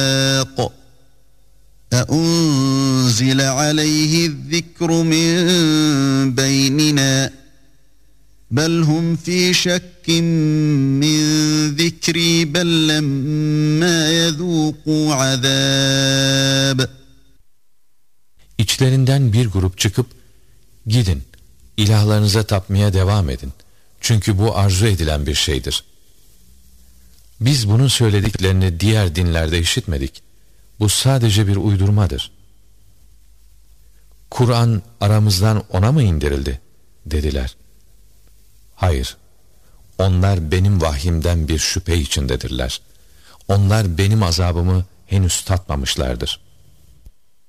أَأُنْزِلَ عَلَيْهِ الذِّكْرُ مِنْ بَيْنِنَا بَلْ هُمْ فِي شَكٍّ مِّنْ ذِكْرِي بَلْ لَمَّا يَذُوقُوا عَذَابِ. İçlerinden bir grup çıkıp, gidin, ilahlarınıza tapmaya devam edin. Çünkü bu arzu edilen bir şeydir. Biz bunun söylediklerini diğer dinlerde işitmedik. Bu sadece bir uydurmadır. Kur'an aramızdan ona mı indirildi? Dediler. Hayır, onlar benim vahyimden bir şüphe içindedirler. Onlar benim azabımı henüz tatmamışlardır.